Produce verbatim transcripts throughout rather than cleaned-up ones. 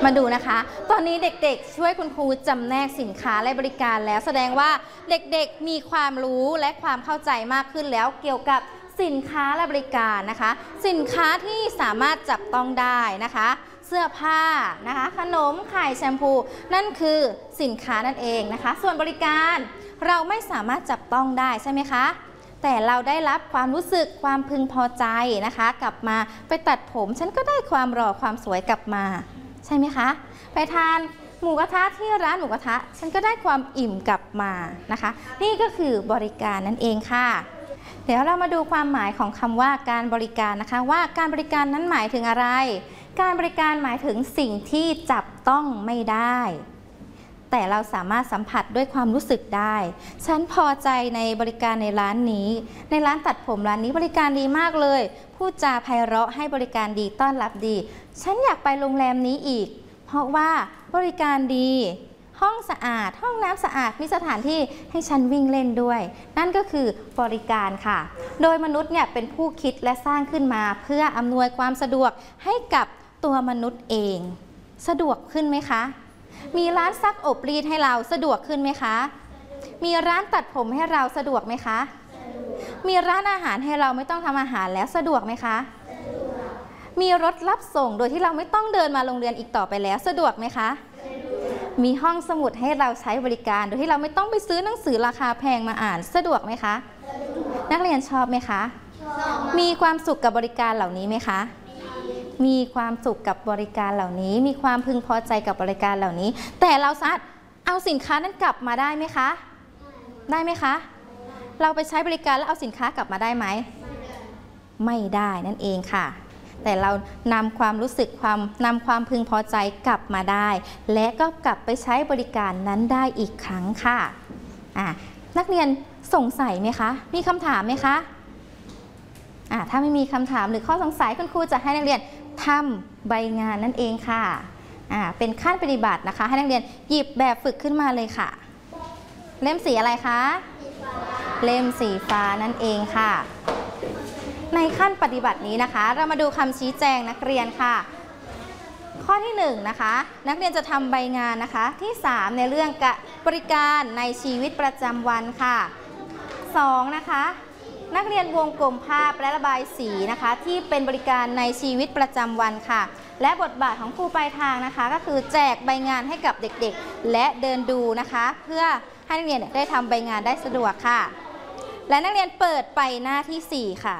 มาดูนะคะตอนนี้เด็กๆช่วยคุณครูจำแนกสินค้าและบริการแล้วแสดงว่าเด็กๆมีความรู้และความเข้าใจมากขึ้นแล้วเกี่ยวกับสินค้าและบริการนะคะสินค้าที่สามารถจับต้องได้นะคะเสื้อผ้านะคะขนมไข่แชมพูนั่นคือสินค้านั่นเองนะคะส่วนบริการเราไม่สามารถจับต้องได้ใช่ไหมคะแต่เราได้รับความรู้สึกความพึงพอใจนะคะกลับมาไปตัดผมฉันก็ได้ความหล่อความสวยกลับมาใช่ไหมคะไปทานหมูกระทะที่ร้านหมูกระทะฉันก็ได้ความอิ่มกลับมานะคะนี่ก็คือบริการนั่นเองค่ะเดี๋ยวเรามาดูความหมายของคำว่าการบริการนะคะว่าการบริการนั้นหมายถึงอะไรการบริการหมายถึงสิ่งที่จับต้องไม่ได้แต่เราสามารถสัมผัสด้วยความรู้สึกได้ฉันพอใจในบริการในร้านนี้ในร้านตัดผมร้านนี้บริการดีมากเลยพูดจาไพเราะให้บริการดีต้อนรับดีฉันอยากไปโรงแรมนี้อีกเพราะว่าบริการดีห้องสะอาดห้องน้ำสะอาดมีสถานที่ให้ฉันวิ่งเล่นด้วยนั่นก็คือบริการค่ะโดยมนุษย์เนี่ยเป็นผู้คิดและสร้างขึ้นมาเพื่ออำนวยความสะดวกให้กับตัวมนุษย์เองสะดวกขึ้นไหมคะมีร้านซักอบรีดให้เราสะดวกขึ้นไหมคะมีร้านตัดผมให้เราสะดวกไหมคะมีร้านอาหารให้เราไม่ต้องทำอาหารแล้วสะดวกไหมคะมีรถรับส่งโดยที่เราไม่ต้องเดินมาโรงเรียนอีกต่อไปแล้วสะดวกไหมคะมีห้องสมุดให้เราใช้บริการโดยที่เราไม่ต้องไปซื้อหนังสือราคาแพงมาอ่านสะดวกไหมคะนักเรียนชอบไหมคะมีความสุขกับบริการเหล่านี้ไหมคะมีความสุขกับบริการเหล่านี้มีความพึงพอใจกับบริการเหล่านี้แต่เราสามารถเอาสินค้านั้นกลับมาได้ไหมคะได้ไหมคะเราไปใช้บริการแล้วเอาสินค้ากลับมาได้ไหมไม่ได้นั่นเองค่ะแต่เรานำความรู้สึกความนำความพึงพอใจกลับมาได้และก็กลับไปใช้บริการนั้นได้อีกครั้งค่ะอ่ะนักเรียนสงสัยไหมคะมีคำถามไหมคะอ่ะถ้าไม่มีคำถามหรือข้อสงสัยคุณครูจะให้นักเรียนทำใบงานนั่นเองค่ะอ่าเป็นขั้นปฏิบัตินะคะให้นักเรียนหยิบแบบฝึกขึ้นมาเลยค่ะเล่มสีอะไรคะเล่มสีฟ้านั่นเองค่ะในขั้นปฏิบัตินี้นะคะเรามาดูคำชี้แจงนักเรียนค่ะข้อที่หนึ่งนะคะนักเรียนจะทำใบงานนะคะที่สามในเรื่องบริการในชีวิตประจำวันค่ะสองนะคะนักเรียนวงกลมภาพและระบายสีนะคะที่เป็นบริการในชีวิตประจำวันค่ะและบทบาทของครูปลายทางนะคะก็คือแจกใบงานให้กับเด็กๆและเดินดูนะคะเพื่อให้นักเรียนได้ทำใบงานได้สะดวกค่ะและนักเรียนเปิดไปหน้าที่สี่ค่ะ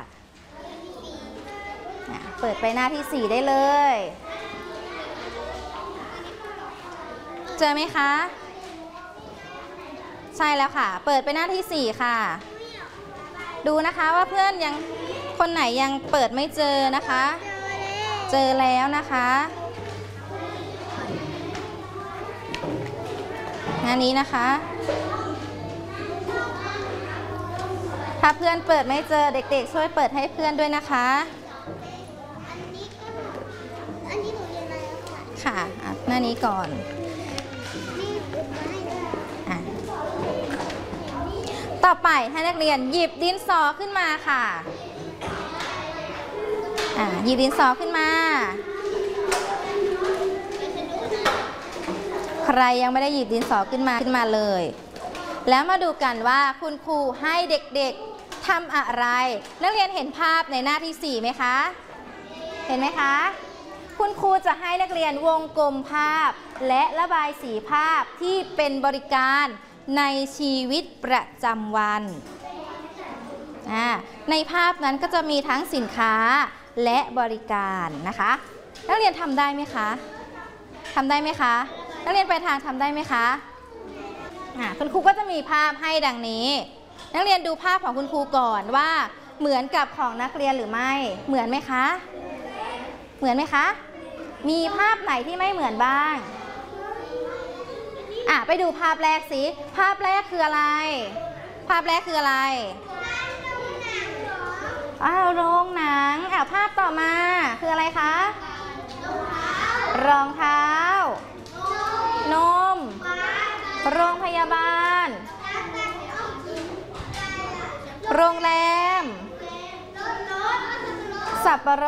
เปิดไปหน้าที่สี่ได้เลยเจอไหมคะใช่แล้วค่ะเปิดไปหน้าที่สี่ค่ะดูนะคะว่าเพื่อนยังคนไหนยังเปิดไม่เจอนะคะเจอแล้วนะคะหน้านี้นะคะถ้าเพื่อนเปิดไม่เจอเด็กๆช่วยเปิดให้เพื่อนด้วยนะคะค่ะหน้านี้ก่อนต่อไปให้นักเรียนหยิบดินสอขึ้นมาค่ะอ่าหยิบดินสอขึ้นมาใครยังไม่ได้หยิบดินสอขึ้นมาขึ้นมาเลยแล้วมาดูกันว่าคุณครูให้เด็กๆทำอะไรนักเรียนเห็นภาพในหน้าที่สี่ไหมคะเห็นไหมคะคุณครูจะให้นักเรียนวงกลมภาพและระบายสีภาพที่เป็นบริการในชีวิตประจำวันในภาพนั้นก็จะมีทั้งสินค้าและบริการนะคะนักเรียนทำได้ไหมคะทำได้ไหมคะนักเรียนไปทางทำได้ไหมคะคุณครูก็จะมีภาพให้ดังนี้นักเรียนดูภาพของคุณครูก่อนว่าเหมือนกับของนักเรียนหรือไม่เหมือนไหมคะเหมือนไหมคะมีภาพไหนที่ไม่เหมือนบ้างอ่ะไปดูภาพแรกสิภาพแรกคืออะไรภาพแรกคืออะไรอ้าวโรงหนังอ่ะภาพต่อมาคืออะไรคะรองเท้านมโรงพยาบาลโรงแรมสับปะรด